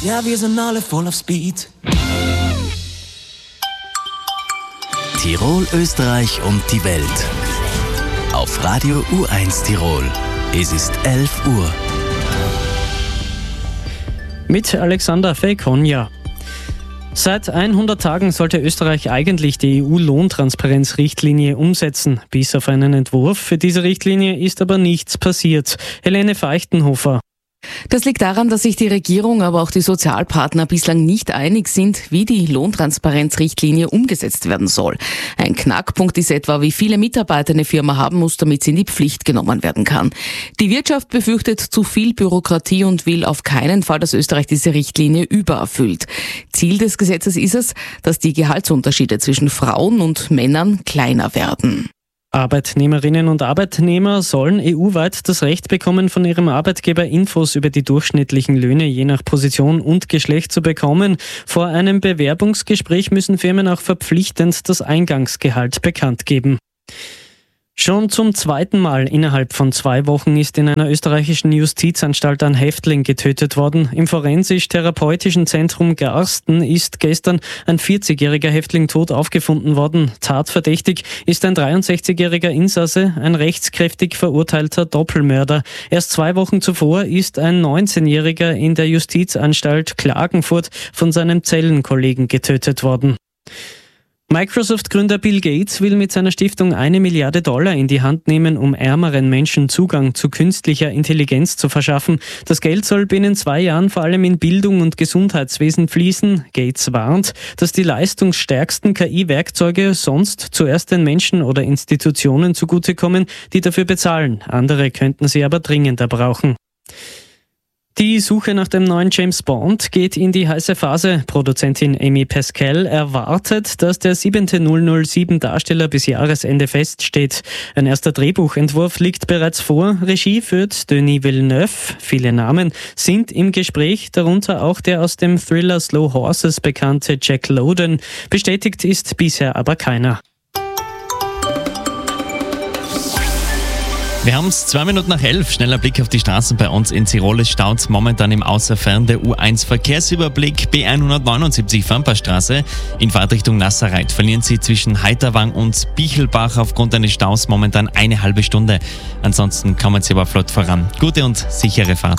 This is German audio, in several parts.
Ja, wir sind alle voll auf Speed. Tirol, Österreich und die Welt. Auf Radio U1 Tirol. Es ist 11 Uhr. Mit Alexander Fekonja. Seit 100 Tagen sollte Österreich eigentlich die EU-Lohntransparenzrichtlinie umsetzen. Bis auf einen Entwurf für diese Richtlinie ist aber nichts passiert. Helene Feuchtenhofer. Das liegt daran, dass sich die Regierung, aber auch die Sozialpartner bislang nicht einig sind, wie die Lohntransparenzrichtlinie umgesetzt werden soll. Ein Knackpunkt ist etwa, wie viele Mitarbeiter eine Firma haben muss, damit sie in die Pflicht genommen werden kann. Die Wirtschaft befürchtet zu viel Bürokratie und will auf keinen Fall, dass Österreich diese Richtlinie übererfüllt. Ziel des Gesetzes ist es, dass die Gehaltsunterschiede zwischen Frauen und Männern kleiner werden. Arbeitnehmerinnen und Arbeitnehmer sollen EU-weit das Recht bekommen, von ihrem Arbeitgeber Infos über die durchschnittlichen Löhne je nach Position und Geschlecht zu bekommen. Vor einem Bewerbungsgespräch müssen Firmen auch verpflichtend das Eingangsgehalt bekannt geben. Schon zum zweiten Mal innerhalb von 2 Wochen ist in einer österreichischen Justizanstalt ein Häftling getötet worden. Im forensisch-therapeutischen Zentrum Garsten ist gestern ein 40-jähriger Häftling tot aufgefunden worden. Tatverdächtig ist ein 63-jähriger Insasse, ein rechtskräftig verurteilter Doppelmörder. Erst 2 Wochen zuvor ist ein 19-jähriger in der Justizanstalt Klagenfurt von seinem Zellenkollegen getötet worden. Microsoft-Gründer Bill Gates will mit seiner Stiftung $1 Milliarde in die Hand nehmen, um ärmeren Menschen Zugang zu künstlicher Intelligenz zu verschaffen. Das Geld soll binnen 2 Jahren vor allem in Bildung und Gesundheitswesen fließen. Gates warnt, dass die leistungsstärksten KI-Werkzeuge sonst zuerst den Menschen oder Institutionen zugutekommen, die dafür bezahlen. Andere könnten sie aber dringender brauchen. Die Suche nach dem neuen James Bond geht in die heiße Phase. Produzentin Amy Pascal erwartet, dass der 7. 007-Darsteller bis Jahresende feststeht. Ein erster Drehbuchentwurf liegt bereits vor. Regie führt Denis Villeneuve. Viele Namen sind im Gespräch, darunter auch der aus dem Thriller Slow Horses bekannte Jack Lowden. Bestätigt ist bisher aber keiner. Wir haben es 2 Minuten nach 11. Schneller Blick auf die Straßen bei uns in Tirol. Es staut momentan im Außerfern der U1 Verkehrsüberblick B179 Famperstraße. In Fahrtrichtung Nasserreit verlieren Sie zwischen Heiterwang und Bichelbach aufgrund eines Staus momentan eine halbe Stunde. Ansonsten kommen Sie aber flott voran. Gute und sichere Fahrt.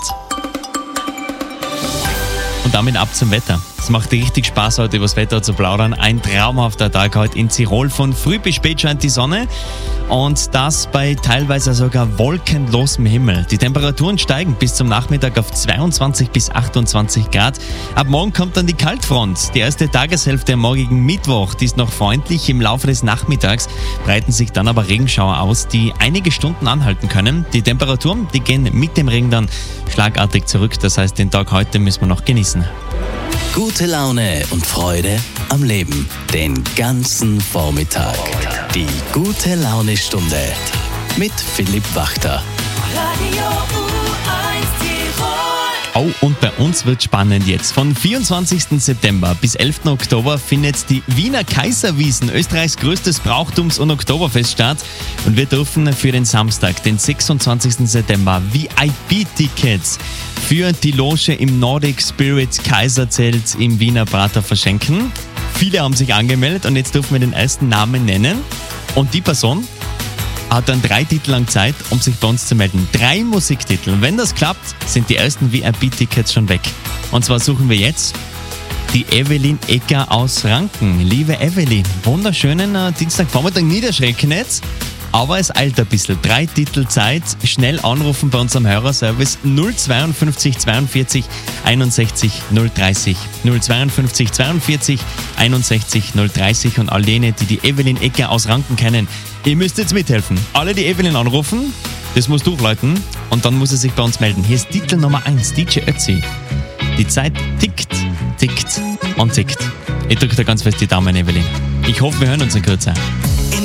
Und damit ab zum Wetter. Es macht richtig Spaß, heute über das Wetter zu plaudern. Ein traumhafter Tag heute in Tirol. Von früh bis spät scheint die Sonne und das bei teilweise sogar wolkenlosem Himmel. Die Temperaturen steigen bis zum Nachmittag auf 22 bis 28 Grad. Ab morgen kommt dann die Kaltfront. Die erste Tageshälfte am morgigen Mittwoch, die ist noch freundlich. Im Laufe des Nachmittags breiten sich dann aber Regenschauer aus, die einige Stunden anhalten können. Die Temperaturen, die gehen mit dem Regen dann schlagartig zurück. Das heißt, den Tag heute müssen wir noch genießen. Gute Laune und Freude am Leben. Den ganzen Vormittag. Die gute Laune-Stunde mit Philipp Wachter. Radio U1 Tirol. Oh, und bei uns wird spannend jetzt. Von 24. September bis 11. Oktober findet die Wiener Kaiserwiesen, Österreichs größtes Brauchtums- und Oktoberfest statt. Und wir dürfen für den Samstag, den 26. September, VIP-Tickets für die Loge im Nordic Spirit Kaiserzelt im Wiener Prater verschenken. Viele haben sich angemeldet und jetzt dürfen wir den ersten Namen nennen. Und die Person hat dann 3 Titel lang Zeit, um sich bei uns zu melden. 3 Musiktitel. Und wenn das klappt, sind die ersten VIP-Tickets schon weg. Und zwar suchen wir jetzt die Evelyn Ecker aus Ranken. Liebe Evelyn, wunderschönen Dienstagvormittag, niederschrecken jetzt. Aber es eilt ein bisschen. 3 Titel Zeit. Schnell anrufen bei unserem Hörerservice 052 42 61 030. 052 42 61 030. Und all jene, die Evelyn Ecker aus Ranken kennen, ihr müsst jetzt mithelfen. Alle, die Evelyn anrufen, das muss durchläuten und dann muss er sich bei uns melden. Hier ist Titel Nummer 1, DJ Ötzi. Die Zeit tickt, tickt und tickt. Ich drücke da ganz fest die Daumen, Evelyn. Ich hoffe, wir hören uns in Kürze.